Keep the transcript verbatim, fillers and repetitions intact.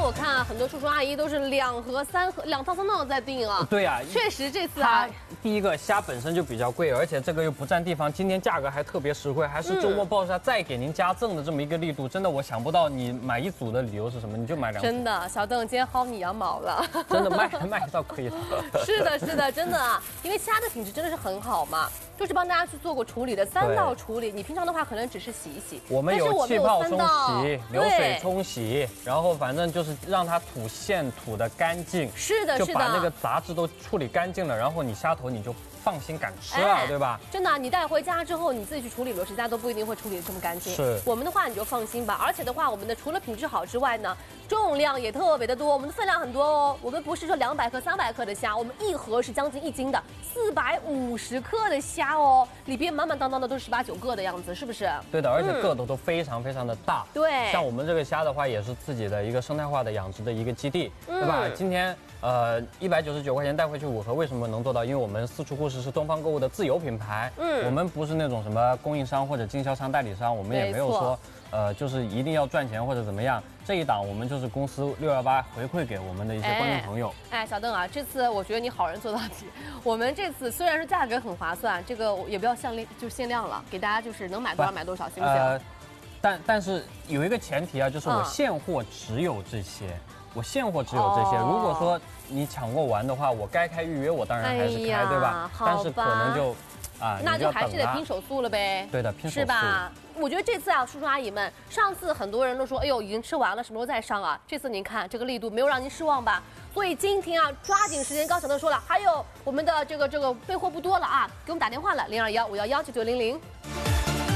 我看啊，很多叔叔阿姨都是两盒、三盒、两套、三套在订啊。 对呀、啊， 确实这次啊， 第一个虾本身就比较贵，而且这个又不占地方，今天价格还特别实惠，还是周末爆炸再给您加赠的这么一个力度，真的我想不到你买一组的理由是什么，你就买两组。 真的，小邓今天薅你羊毛了。 真的卖卖到可以了。 是的，是的，真的啊，因为虾的品质真的是很好嘛。就是帮大家去做过处理的三道处理，你平常的话可能只是洗一洗， 我们有气泡冲洗、流水冲洗，然后反正就是让它吐线吐得干净， 是的，是的， 就把那个杂质都处理干净了，然后你虾头你就放心敢吃了，哎、对吧？ 真的，你带回家之后你自己去处理，螺丝家都不一定会处理得这么干净。 是， 我们的话你就放心吧。而且的话，我们的除了品质好之外呢，重量也特别的多，我们的分量很多哦。我们不是说两百克、三百克的虾，我们一盒是将近一斤的，四百五十克的虾哦，里边满满当当的都是十八九个的样子，是不是？ 对的，而且个头都非常非常的大。 嗯、对， 像我们这个虾的话，也是自己的一个生态化的养殖的一个基地，嗯、对吧？今天呃一百九十九块钱带回去五盒，为什么能做到？因为我们私厨故事是东方购物的自有品牌，嗯，我们不是那种什么供应商或者经销商、代理商，我们也没有说呃就是一定要赚钱或者怎么样。这一档我们就是公司六幺八回馈给我们的一些观众朋友。 哎，哎小邓啊，这次我觉得你好人做到底。我们这次虽然是价格很划算，这个也不要限量，就限量了，给大家就是能买多少买多少，行不行？呃， 但但是有一个前提啊，就是我现货只有这些。嗯我现货只有这些，如果说你抢过完的话，我该开预约我当然还是开，哎、对吧？但是可能就，啊， 那就还是得拼手速了呗。 对的，拼手速是吧？我觉得这次啊，叔叔阿姨们，上次很多人都说，哎呦，已经吃完了，什么时候再上啊？这次您看这个力度没有让您失望吧？所以今天啊，抓紧时间，刚小邓说了，还有我们的这个这个备货不多了啊，给我们打电话了，零二幺五幺幺九九零零。